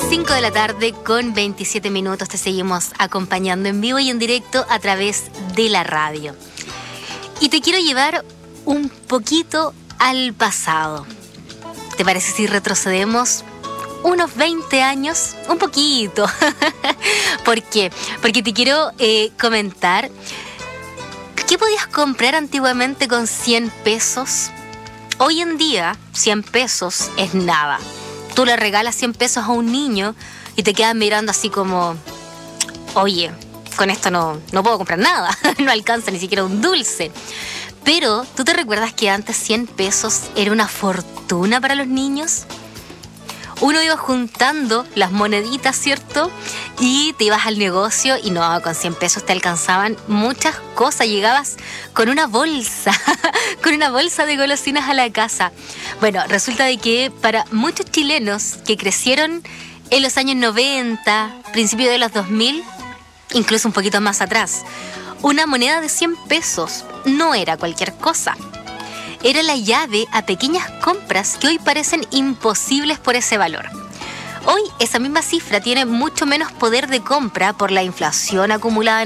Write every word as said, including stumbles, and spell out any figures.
cinco de la tarde con veintisiete minutos te seguimos acompañando en vivo y en directo a través de la radio. Y te quiero llevar un poquito al pasado. ¿Te parece si retrocedemos unos veinte años? Un poquito. ¿Por qué? Porque te quiero eh, comentar qué podías comprar antiguamente con cien pesos. Hoy en día, cien pesos es nada. Tú le regalas cien pesos a un niño y te quedan mirando así como, oye, con esto no, no puedo comprar nada, no alcanza ni siquiera un dulce. Pero, ¿tú te recuerdas que antes cien pesos era una fortuna para los niños? Uno iba juntando las moneditas, ¿cierto? Y te ibas al negocio y no, con cien pesos te alcanzaban muchas cosas. Llegabas con una bolsa, con una bolsa de golosinas a la casa. Bueno, resulta de que para muchos chilenos que crecieron en los años noventa, principios de los dos mil, incluso un poquito más atrás, una moneda de cien pesos no era cualquier cosa. Era la llave a pequeñas compras que hoy parecen imposibles por ese valor. Hoy esa misma cifra tiene mucho menos poder de compra por la inflación acumulada en